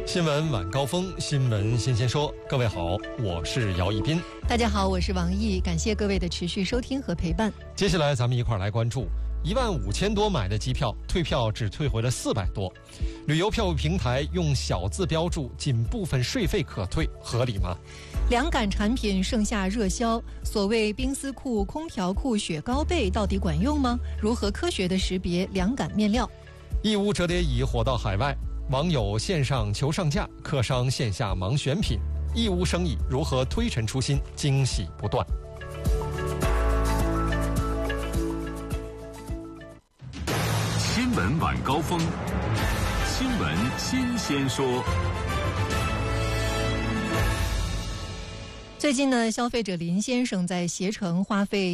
新闻晚高峰，新闻新鲜说。各位好，我是姚一斌。 大家好，我是王毅，感谢各位的持续收听和陪伴。 接下来咱们一块儿来关注15000多买的机票，退票只退回了400多。旅游票务平台用小字标注仅部分税费可退，合理吗？ 凉感产品盛夏热销，所谓冰丝裤、空调裤、雪糕被到底管用吗？如何科学地识别凉感面料？ 义乌折叠椅火到海外，网友线上求上架，客商线下忙选品，义乌生意如何推陈出新，惊喜不断。 新闻晚高峰，新闻新鲜说。 最近呢，消费者林先生在携程花费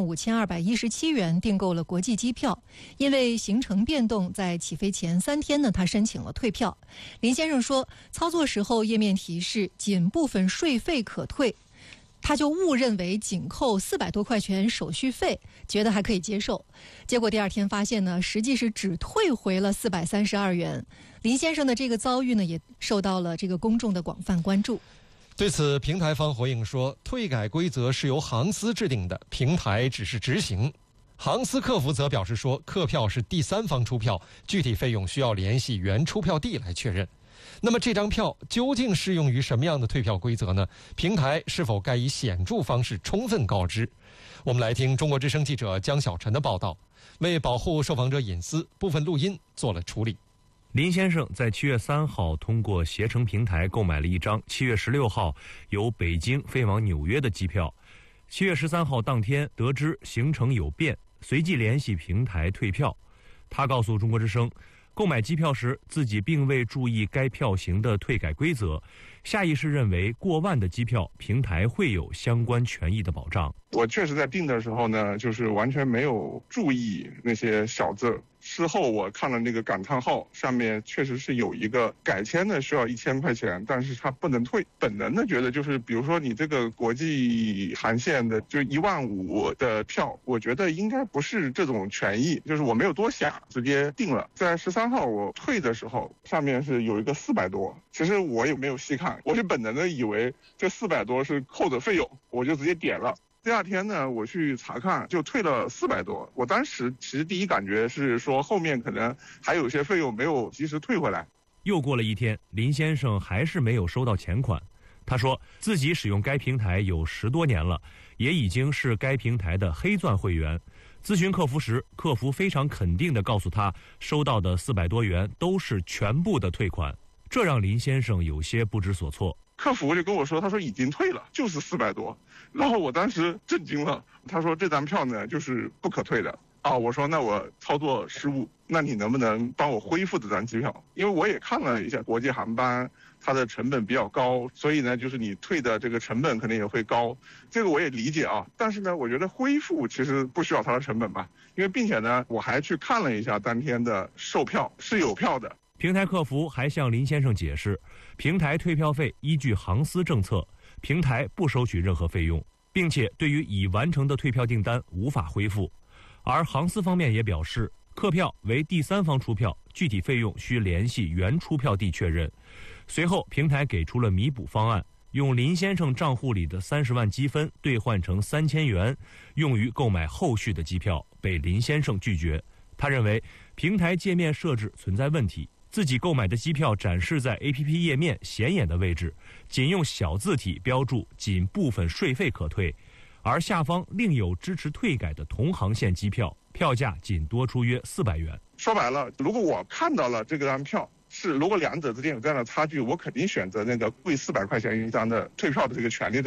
15217元订购了国际机票，因为行程变动，在起飞前3天呢，他申请了退票。林先生说，操作时候页面提示仅部分税费可退，他就误认为仅扣400多块钱手续费，觉得还可以接受。结果第2天发现呢，实际是只退回了432元。林先生的这个遭遇呢，也受到了这个公众的广泛关注。 对此，平台方回应说，退改规则是由航司制定的，平台只是执行。航司客服则表示说，客票是第三方出票，具体费用需要联系原出票地来确认。那么这张票究竟适用于什么样的退票规则呢？平台是否该以显著方式充分告知？我们来听中国之声记者江小晨的报道。为保护受访者隐私，部分录音做了处理。 林先生在7月3号通过携程平台购买了一张7月16号由北京飞往纽约的机票。7月13号当天得知行程有变，随即联系平台退票。他告诉中国之声，购买机票时自己并未注意该票型的退改规则，下意识认为过万的机票平台会有相关权益的保障。 我确实在订的时候呢，就是完全没有注意那些小字。事后我看了那个感叹号，上面确实是有一个改签的需要1000块钱，但是它不能退。本能的觉得就是，比如说你这个国际航线的就15000的票，我觉得应该不是这种权益，就是我没有多想，直接定了。在13号我退的时候，上面是有一个400多，其实我也没有细看，我是本能的以为这400多是扣的费用，我就直接点了。第2天呢，我去查看，就退了400多。我当时其实第一感觉是说，后面可能还有些费用没有及时退回来。 又过了1天，林先生还是没有收到钱款。他说自己使用该平台有10多年了，也已经是该平台的黑钻会员。咨询客服时，客服非常肯定地告诉他，收到的400多元都是全部的退款，这让林先生有些不知所措。 客服就跟我说，他说已经退了，就是400多。然后我当时震惊了，他说这张票呢就是不可退的啊。我说那我操作失误，那你能不能帮我恢复这张机票？因为我也看了一下国际航班，它的成本比较高，所以呢就是你退的这个成本可能也会高，这个我也理解啊。但是呢，我觉得恢复其实不需要它的成本吧，因为并且呢我还去看了一下当天的售票是有票的。 平台客服还向林先生解释，平台退票费依据航司政策，平台不收取任何费用，并且对于已完成的退票订单无法恢复。而航司方面也表示，客票为第三方出票，具体费用需联系原出票地确认。随后平台给出了弥补方案，用林先生账户里的30万积分兑换成3000元，用于购买后续的机票，被林先生拒绝。他认为平台界面设置存在问题，自己购买的机票展示在 APP 页面显眼的位置，仅用小字体标注仅部分税费可退，而下方另有支持退改的同航线机票，票价仅多出约400元。 说白了，如果我看到了这个张票，如果两者之间有这样的差距，我肯定选择那个贵400块钱一张的退票的这个权利。